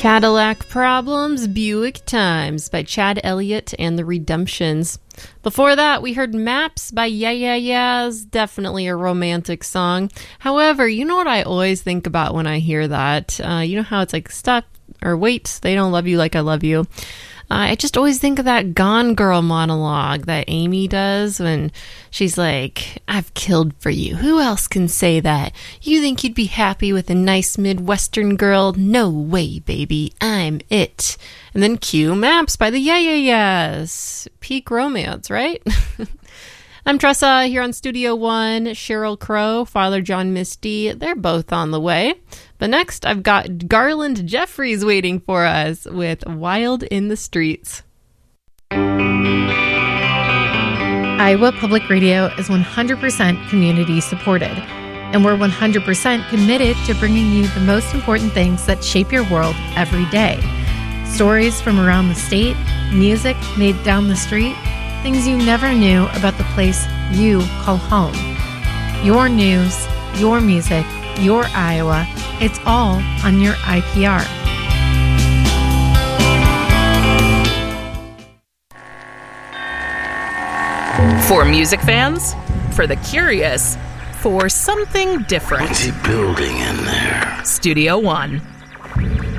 Cadillac Problems, Buick Times by Chad Elliott and the Redemptions. Before that, we heard Maps by Yeah Yeah Yeahs, definitely a romantic song. However, you know what I always think about when I hear that? You know how it's like, stop, or wait, they don't love you like I love you. I just always think of that Gone Girl monologue that Amy does when she's like, I've killed for you. Who else can say that? You think you'd be happy with a nice Midwestern girl? No way, baby. I'm it. And then cue Maps by the Yeah Yeah Yeahs. Peak romance, right? I'm Tressa here on Studio One. Sheryl Crow, Father John Misty, they're both on the way. But next, I've got Garland Jeffries waiting for us with Wild in the Streets. Iowa Public Radio is 100% community supported, and we're 100% committed to bringing you the most important things that shape your world every day. Stories from around the state, music made down the street, things you never knew about the place you call home. Your news, your music, your Iowa, it's all on your IPR. For music fans, for the curious, for something different. What's he building in there? Studio One.